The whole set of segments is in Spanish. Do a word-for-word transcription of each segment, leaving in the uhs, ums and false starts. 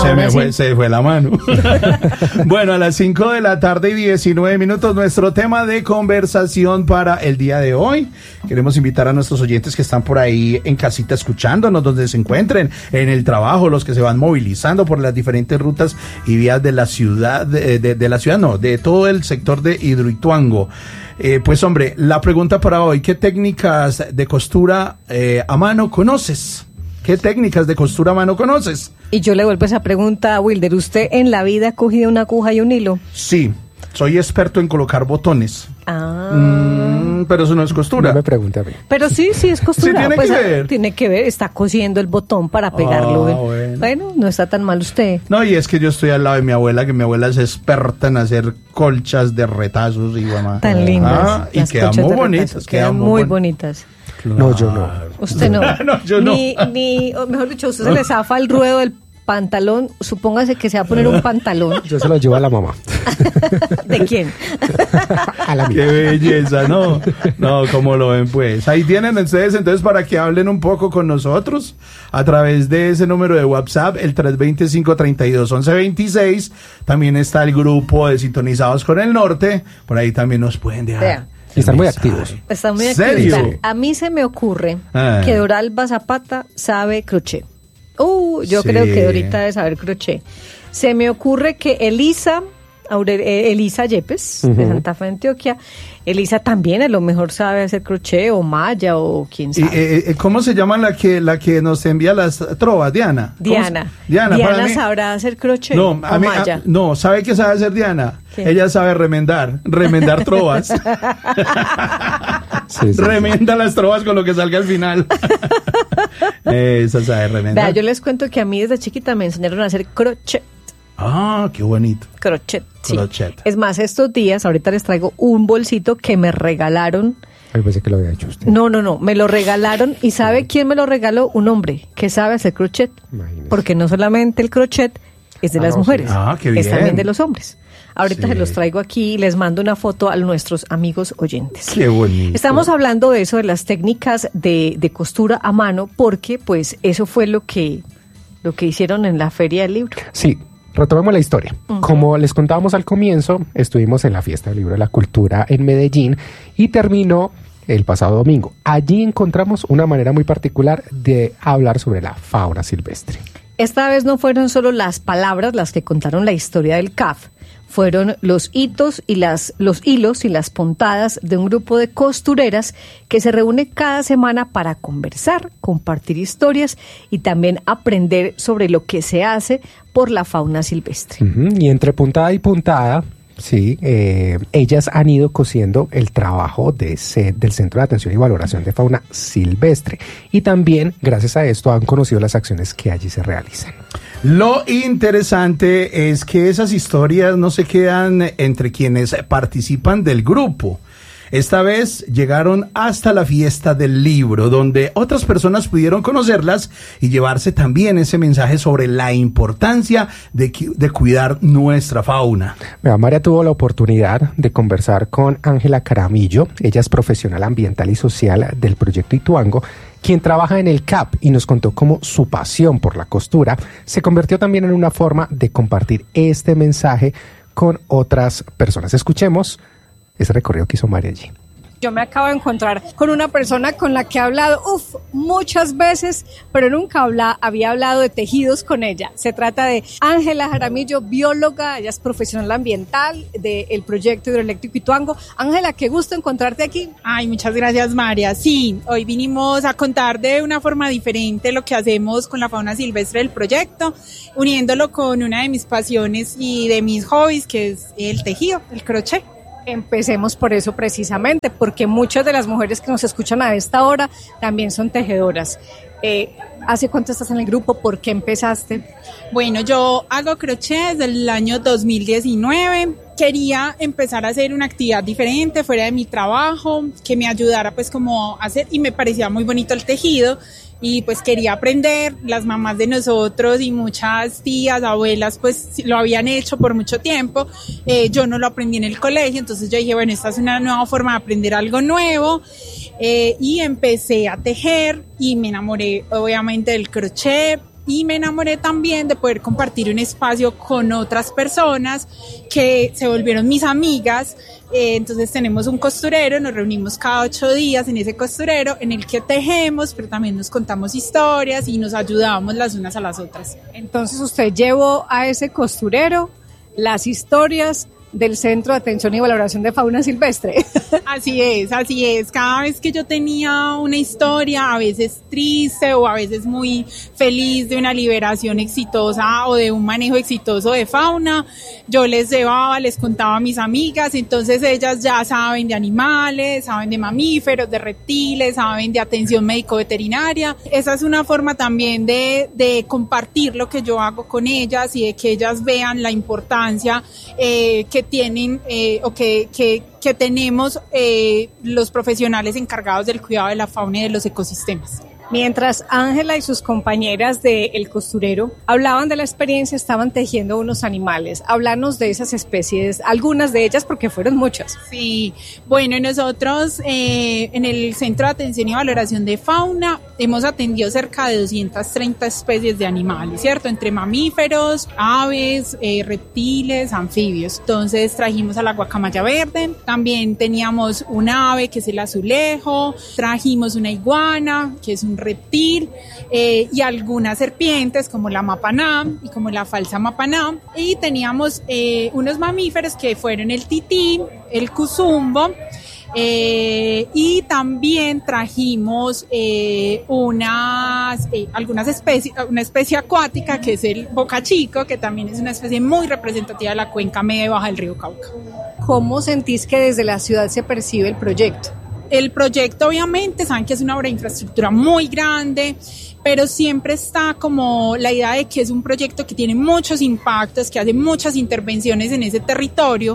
se me fue, se fue la mano. Bueno, a las cinco de la tarde y diecinueve minutos, nuestro tema de conversación para el día de hoy. Queremos invitar a nuestros oyentes que están por ahí en casita escuchándonos, donde se encuentren, en el trabajo, los que se van movilizando por las diferentes rutas y vías de la ciudad, de, de, de la ciudad no, de todo el sector de Hidroituango. Eh, pues hombre, la pregunta para hoy, ¿qué técnicas de costura eh, a mano conoces? ¿Qué técnicas de costura a mano conoces? Y yo le vuelvo esa pregunta a Wilder. ¿Usted en la vida ha cogido una aguja y un hilo? Sí, soy experto en colocar botones. Ah. Mm, pero eso no es costura. No me pregunte a mí. Pero sí, sí es costura. Sí, tiene pues, que ver. Tiene que ver, está cosiendo el botón para pegarlo. Ah, bueno. Bueno, no está tan mal usted. No, y es que yo estoy al lado de mi abuela, que mi abuela es experta en hacer colchas de retazos y mamá. Tan lindas. Ah, y las quedan colchas muy de bonitas. retazos, Quedan muy bonitas. No, yo no. Usted no. No, yo no. Ni, ni, o mejor dicho, usted se le zafa el ruedo del pantalón. Supóngase que se va a poner un pantalón. Yo se lo llevo a la mamá. ¿De quién? A la Qué mía. belleza, ¿no? No, como lo ven, pues. Ahí tienen ustedes, entonces, para que hablen un poco con nosotros a través de ese número de WhatsApp, el tres dos cinco, tres dos, once veintiséis. También está el grupo de Sintonizados con el Norte. Por ahí también nos pueden dejar. Vea. Y están muy mensaje. activos. Está muy ¿Serio? activo. A mí se me ocurre Ah. que Doralba Zapata sabe crochet. Uh, yo Sí. creo que ahorita debe saber crochet. Se me ocurre que Elisa, Aure- eh, Elisa Yepes, de Ujú. Santa Fe, Antioquia, Elisa también a lo mejor sabe hacer crochet o malla o quién Y, sabe. eh, eh, ¿Cómo se llama la que la que nos envía las trovas? Diana. ¿Cómo Diana. se- Diana, para Diana mí- sabrá hacer crochet No, o a mí, a- malla. no, ¿sabe qué sabe hacer Diana? ¿Qué? Ella sabe remendar, remendar trovas. Sí, sí, sí. Remenda las trovas con lo que salga al final. Esa sabe remendar. Vea, yo les cuento que a mí desde chiquita me enseñaron a hacer crochet. Ah, qué bonito. Crochet, sí. Crochet. Es más, estos días, ahorita les traigo un bolsito que me regalaron. Ay, pensé que lo había hecho usted. No, no, no, me lo regalaron. ¿Y sabe quién me lo regaló? Un hombre que sabe hacer crochet. Imagínese. Porque no solamente el crochet es de Ah, las no, mujeres, sí. Ah, qué es bien. también de los hombres. Ahorita Sí. se los traigo aquí y les mando una foto a nuestros amigos oyentes. Qué bonito. Estamos hablando de eso, de las técnicas de, de costura a mano, porque pues eso fue lo que, lo que hicieron en la Feria del Libro. Sí, retomemos la historia. Como les contábamos al comienzo, estuvimos en la Fiesta del Libro de la Cultura en Medellín y terminó el pasado domingo. Allí encontramos una manera muy particular de hablar sobre la fauna silvestre. Esta vez no fueron solo las palabras las que contaron la historia del C A F, fueron los hitos y las, los hilos y las puntadas de un grupo de costureras que se reúne cada semana para conversar, compartir historias y también aprender sobre lo que se hace por la fauna silvestre. Ujú, y entre puntada y puntada, sí, eh, ellas han ido cosiendo el trabajo de C- del Centro de Atención y Valoración de Fauna Silvestre. Y también, gracias a esto, han conocido las acciones que allí se realizan. Lo interesante es que esas historias no se quedan entre quienes participan del grupo. Esta vez llegaron hasta la Fiesta del Libro, donde otras personas pudieron conocerlas y llevarse también ese mensaje sobre la importancia de, cu- de cuidar nuestra fauna. Vea, María tuvo la oportunidad de conversar con Ángela Caramillo. Ella es profesional ambiental y social del Proyecto Ituango, quien trabaja en el C A P, y nos contó cómo su pasión por la costura se convirtió también en una forma de compartir este mensaje con otras personas. Escuchemos ese recorrido que hizo María allí. Yo me acabo de encontrar con una persona con la que he hablado, uff, muchas veces, pero nunca habla, había hablado de tejidos con ella. Se trata de Ángela Jaramillo, bióloga, ella es profesional ambiental del Proyecto Hidroeléctrico Ituango. Ángela, qué gusto encontrarte aquí. Ay, muchas gracias, María. Sí, hoy vinimos a contar de una forma diferente lo que hacemos con la fauna silvestre del proyecto, uniéndolo con una de mis pasiones y de mis hobbies, que es el tejido, el crochet. Empecemos por eso precisamente, porque muchas de las mujeres que nos escuchan a esta hora también son tejedoras. Eh, ¿Hace cuánto estás en el grupo? ¿Por qué empezaste? Bueno, yo hago crochet desde el año dos mil diecinueve. Quería empezar a hacer una actividad diferente fuera de mi trabajo, que me ayudara pues como a hacer, y me parecía muy bonito el tejido. Y pues quería aprender, las mamás de nosotros y muchas tías, abuelas, pues lo habían hecho por mucho tiempo. Eh, yo no lo aprendí en el colegio, entonces yo dije, bueno, esta es una nueva forma de aprender algo nuevo. Eh, y empecé a tejer y me enamoré obviamente del crochet. y me enamoré también de poder compartir un espacio con otras personas que se volvieron mis amigas. Eh, entonces tenemos un costurero, nos reunimos cada ocho días en ese costurero en el que tejemos, pero también nos contamos historias y nos ayudamos las unas a las otras. Entonces usted llevó a ese costurero las historias del Centro de Atención y Valoración de Fauna Silvestre. Así es, así es. Cada vez que yo tenía una historia, a veces triste o a veces muy feliz de una liberación exitosa o de un manejo exitoso de fauna, yo les llevaba, les contaba a mis amigas, entonces ellas ya saben de animales, saben de mamíferos, de reptiles, saben de atención médico-veterinaria. Esa es una forma también de, de compartir lo que yo hago con ellas y de que ellas vean la importancia eh, que tienen eh, o que, que, que tenemos eh, los profesionales encargados del cuidado de la fauna y de los ecosistemas. Mientras Ángela y sus compañeras de El Costurero hablaban de la experiencia, estaban tejiendo unos animales. Háblanos de esas especies, algunas de ellas porque fueron muchas. Sí, bueno, nosotros eh, en el Centro de Atención y Valoración de Fauna hemos atendido cerca de doscientas treinta especies de animales, ¿cierto? Entre mamíferos, aves, eh, reptiles, anfibios. Entonces trajimos a la guacamaya verde, también teníamos un ave que es el azulejo, trajimos una iguana que es un reptil eh, y algunas serpientes como la mapaná y como la falsa mapaná, y teníamos eh, unos mamíferos que fueron el tití, el cuzumbo, eh, y también trajimos eh, unas eh, algunas especies, una especie acuática que es el bocachico, que también es una especie muy representativa de la cuenca media y baja del río Cauca. ¿Cómo sentís que desde la ciudad se percibe el proyecto? El proyecto, obviamente, saben que es una obra de infraestructura muy grande, pero siempre está como la idea de que es un proyecto que tiene muchos impactos, que hace muchas intervenciones en ese territorio,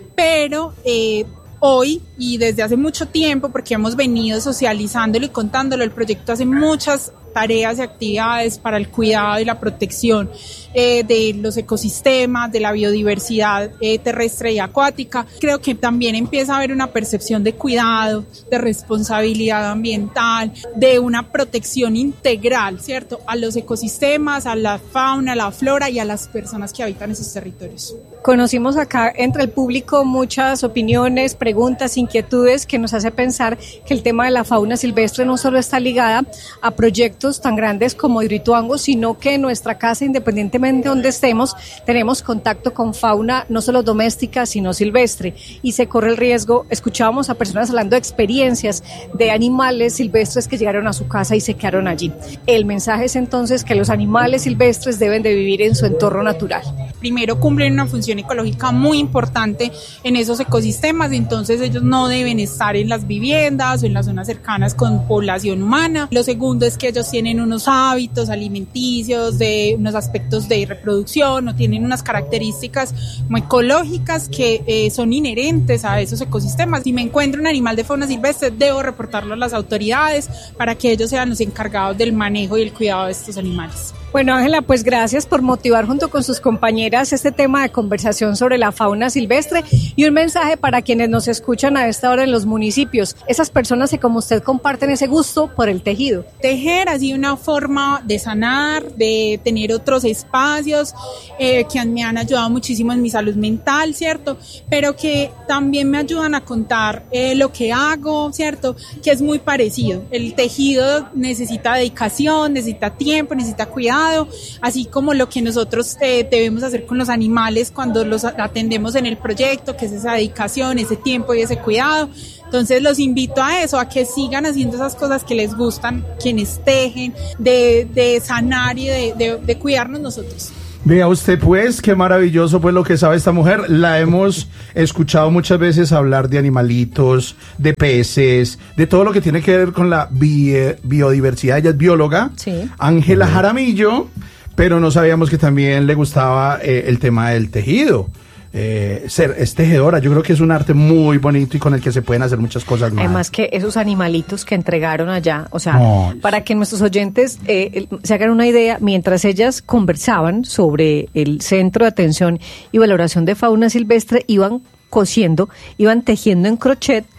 pero eh, hoy y desde hace mucho tiempo, porque hemos venido socializándolo y contándolo, el proyecto hace muchas tareas y actividades para el cuidado y la protección eh, de los ecosistemas, de la biodiversidad eh, terrestre y acuática. Creo que también empieza a haber una percepción de cuidado, de responsabilidad ambiental, de una protección integral, ¿cierto? A los ecosistemas, a la fauna, a la flora y a las personas que habitan esos territorios. Conocimos acá entre el público muchas opiniones, preguntas, inquietudes que nos hace pensar que el tema de la fauna silvestre no solo está ligada a proyectos tan grandes como Hidroituango, sino que en nuestra casa, independientemente de donde estemos, tenemos contacto con fauna no solo doméstica, sino silvestre, y se corre el riesgo. Escuchábamos a personas hablando de experiencias de animales silvestres que llegaron a su casa y se quedaron allí. El mensaje es entonces que los animales silvestres deben de vivir en su entorno natural. Primero, cumplen una función ecológica muy importante en esos ecosistemas, entonces ellos no deben estar en las viviendas o en las zonas cercanas con población humana. Lo segundo es que ellos tienen unos hábitos alimenticios, de unos aspectos de reproducción, o tienen unas características muy ecológicas que eh, son inherentes a esos ecosistemas. Si me encuentro un animal de fauna silvestre, debo reportarlo a las autoridades para que ellos sean los encargados del manejo y el cuidado de estos animales. Bueno, Ángela, pues gracias por motivar junto con sus compañeras este tema de conversación sobre la fauna silvestre, y un mensaje para quienes nos escuchan a esta hora en los municipios, esas personas que como usted comparten ese gusto por el tejido. Tejer ha sido una forma de sanar, de tener otros espacios eh, que me han ayudado muchísimo en mi salud mental, ¿cierto? Pero que también me ayudan a contar eh, lo que hago, ¿cierto? Que es muy parecido. El tejido necesita dedicación, necesita tiempo, necesita cuidado, así como lo que nosotros eh, debemos hacer con los animales cuando los atendemos en el proyecto, que es esa dedicación, ese tiempo y ese cuidado. Entonces los invito a eso, a que sigan haciendo esas cosas que les gustan, quienes tejen, de, de sanar y de, de, de cuidarnos nosotros. Vea usted pues, qué maravilloso pues lo que sabe esta mujer. La hemos escuchado muchas veces hablar de animalitos, de peces, de todo lo que tiene que ver con la bi- biodiversidad. Ella es bióloga, Sí. Ángela Jaramillo, pero no sabíamos que también le gustaba eh, el tema del tejido. Eh, ser es tejedora, yo creo que es un arte muy bonito y con el que se pueden hacer muchas cosas más. Además que esos animalitos que entregaron allá, o sea, Ay. para que nuestros oyentes eh, se hagan una idea, mientras ellas conversaban sobre el Centro de Atención y Valoración de Fauna Silvestre, iban cosiendo, iban tejiendo en crochet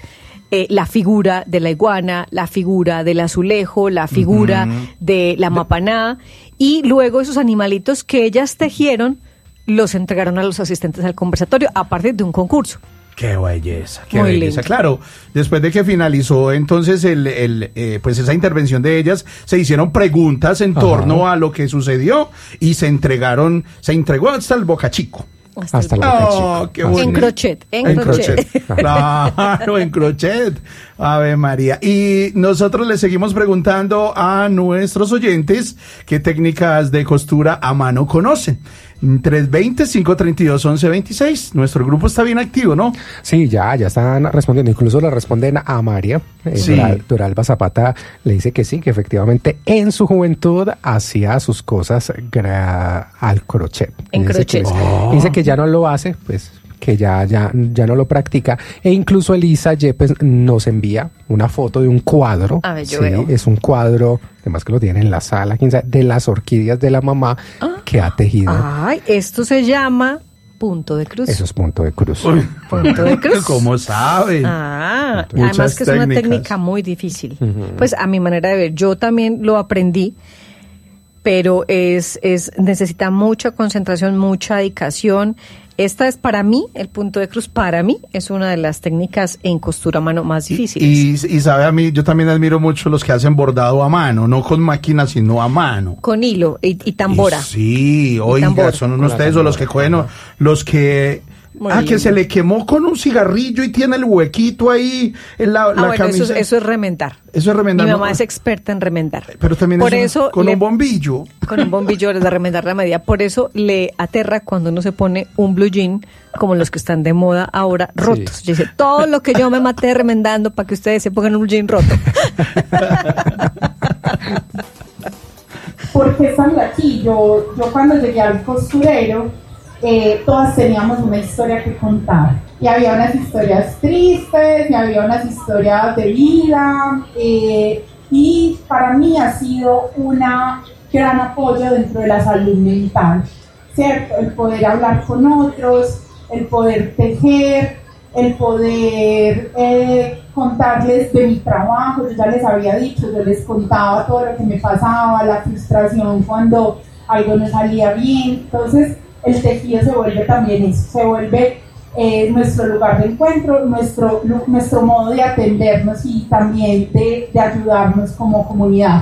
eh, la figura de la iguana, la figura del azulejo, la figura uh-huh. de la mapaná, y luego esos animalitos que ellas tejieron los entregaron a los asistentes al conversatorio a partir de un concurso. Qué belleza, qué Muy belleza. lindo. Claro, después de que finalizó entonces el, el eh, pues esa intervención de ellas, se hicieron preguntas en Ajá. torno a lo que sucedió y se entregaron, se entregó hasta el Boca Chico. Hasta, hasta el... el Boca Chico. Oh, qué bonito. En crochet, en, en crochet. crochet. Claro, en crochet. Ave María. Y nosotros le seguimos preguntando a nuestros oyentes qué técnicas de costura a mano conocen. tres veinte, cinco treinta y dos, once veintiséis. Nuestro grupo está bien activo, ¿no? Sí, ya, ya están respondiendo. Incluso le responden a María. Eh, Sí. Doral- Doralba Zapata le dice que sí, que efectivamente en su juventud hacía sus cosas gra- al crochet. En Dice crochet. que, Oh. dice que ya no lo hace, pues que ya, ya, ya no lo practica. E incluso Elisa Yepes nos envía una foto de un cuadro. A ver, yo Sí, veo. es un cuadro, además que lo tiene en la sala, quién sabe, de las orquídeas de la mamá que ha tejido. Ay, esto se llama punto de cruz. Eso es punto de cruz. Uy. Punto de cruz. ¿Cómo saben? Ah, Muchas además que es una técnicas. técnica muy difícil. Pues a mi manera de ver, yo también lo aprendí, pero es, es necesita mucha concentración, mucha dedicación. Esta es para mí, el punto de cruz para mí es una de las técnicas en costura a mano más difíciles. Y, y sabe, a mí, yo también admiro mucho los que hacen bordado a mano, no con máquina, sino a mano. Con hilo y, y tambora. Y sí, oiga, tambor. son Con unos la tesos los que tambora, cogen, o- los que... Muy ah, lindo. que se le quemó con un cigarrillo y tiene el huequito ahí en la, Ah, la bueno, eso, es- camisa. eso es remendar. Eso es remendar, Mi ¿no? mamá es experta en remendar. Pero también Por es un- eso con le- un bombillo. Con un bombillo de remendar la medida. Por eso le aterra cuando uno se pone un blue jean, como los que están de moda ahora, rotos. Yo dice, todo lo que yo me maté remendando para que ustedes se pongan un blue jean roto. Porque estando aquí, yo, yo cuando llegué al costurero, eh, todas teníamos una historia que contar. Y había unas historias tristes, y había unas historias de vida, eh, y para mí ha sido un gran apoyo dentro de la salud mental, ¿cierto? El poder hablar con otros, el poder tejer, el poder eh, contarles de mi trabajo. Yo ya les había dicho, yo les contaba todo lo que me pasaba, la frustración cuando algo no salía bien. Entonces el tejido se vuelve también eso, se vuelve eh, nuestro lugar de encuentro, nuestro, nuestro modo de atendernos y también de, de ayudarnos como comunidad.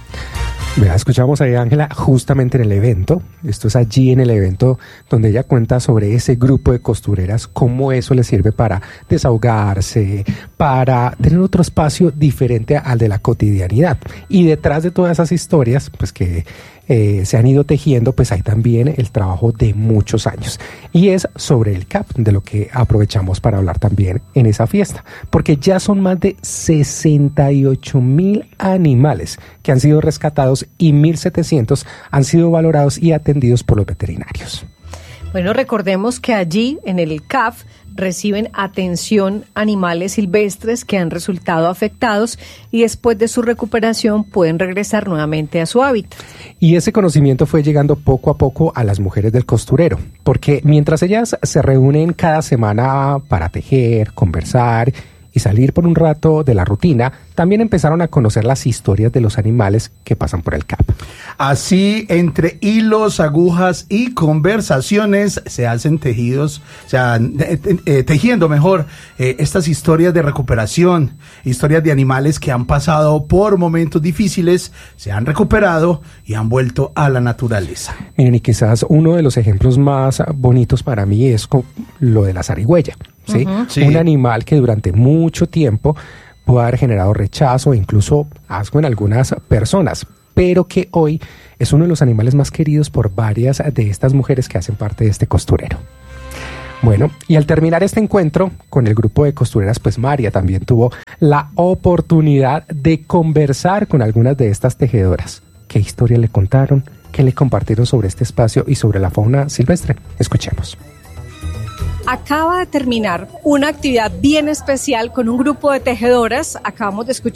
Vea, escuchamos ahí a Ángela justamente en el evento. Esto es allí en el evento donde ella cuenta sobre ese grupo de costureras, cómo eso le sirve para desahogarse, para tener otro espacio diferente al de la cotidianidad. Y detrás de todas esas historias, pues que eh, se han ido tejiendo, pues hay también el trabajo de muchos años. Y es sobre el C A P, de lo que aprovechamos para hablar también en esa fiesta. Porque ya son más de sesenta y ocho mil animales que han sido rescatados y mil setecientos han sido valorados y atendidos por los veterinarios. Bueno, recordemos que allí en el C A F reciben atención animales silvestres que han resultado afectados y después de su recuperación pueden regresar nuevamente a su hábitat. Y ese conocimiento fue llegando poco a poco a las mujeres del costurero, porque mientras ellas se reúnen cada semana para tejer, conversar y salir por un rato de la rutina, también empezaron a conocer las historias de los animales que pasan por el C A P. Así, entre hilos, agujas y conversaciones, se hacen tejidos, o sea, eh, eh, tejiendo mejor eh, estas historias de recuperación, historias de animales que han pasado por momentos difíciles, se han recuperado y han vuelto a la naturaleza. Miren, y quizás uno de los ejemplos más bonitos para mí es co- lo de la zarigüeya, ¿sí? Ujú. Sí. Un animal que durante mucho tiempo puede haber generado rechazo e incluso asco en algunas personas, pero que hoy es uno de los animales más queridos por varias de estas mujeres que hacen parte de este costurero. Bueno, y al terminar este encuentro con el grupo de costureras, pues María también tuvo la oportunidad de conversar con algunas de estas tejedoras. ¿Qué historia le contaron? ¿Qué le compartieron sobre este espacio y sobre la fauna silvestre? Escuchemos. Acaba de terminar una actividad bien especial con un grupo de tejedoras. Acabamos de escuchar